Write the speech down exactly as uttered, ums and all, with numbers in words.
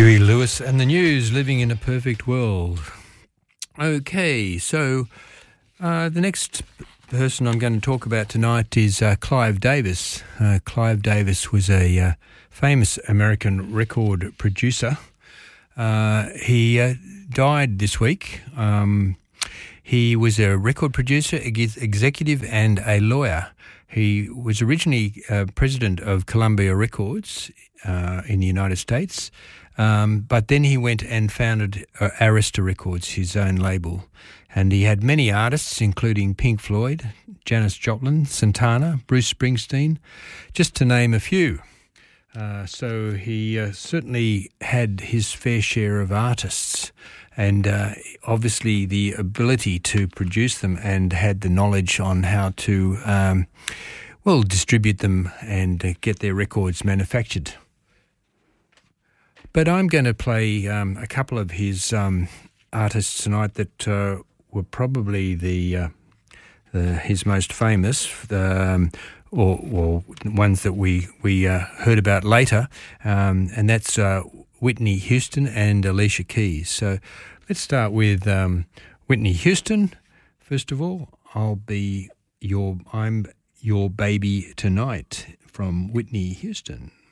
Huey Lewis and the News, Living in a Perfect World. Okay, so uh, the next person I'm going to talk about tonight is uh, Clive Davis. Uh, Clive Davis was a uh, famous American record producer. Uh, he uh, died this week. Um, he was a record producer, ex- executive and a lawyer. He was originally uh, president of Columbia Records uh, in the United States, um, but then he went and founded uh, Arista Records, his own label. And he had many artists, including Pink Floyd, Janis Joplin, Santana, Bruce Springsteen, just to name a few. Uh, so he uh, certainly had his fair share of artists and uh, obviously the ability to produce them, and had the knowledge on how to, um, well, distribute them and uh, get their records manufactured. But I'm going to play um, a couple of his um, artists tonight that uh, were probably the, uh, the his most famous, um, or, or ones that we we uh, heard about later, um, and that's uh, Whitney Houston and Alicia Keys. So let's start with um, Whitney Houston. First of all, I'll be your I'm your baby tonight from Whitney Houston.